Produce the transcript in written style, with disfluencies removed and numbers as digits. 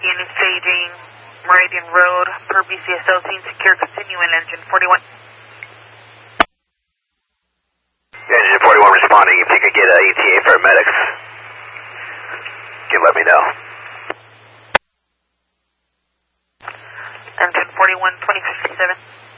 Unit staging, Meridian Road, per BCSO, scene secure, continue in engine 41. Engine 41 responding. If you could get ETA paramedics, you let me know. Engine 41, 2057.